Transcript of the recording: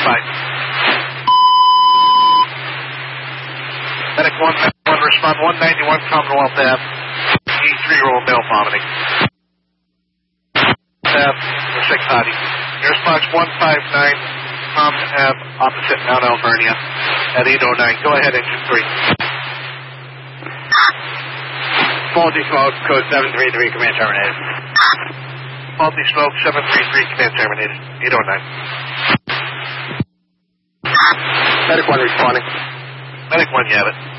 Bye. Medic 1, respond 191 Commonwealth Ave. E3-year-old male vomiting. Ave, the 6 Hottie. Nearest box 159, Tom Ave, opposite Mount Alvernia at 809. Go ahead, engine 3. Faulty smoke, code 733, command terminated. Faulty smoke, 733, command terminated. 809. Medic 1 responding. Medic 1, you have it.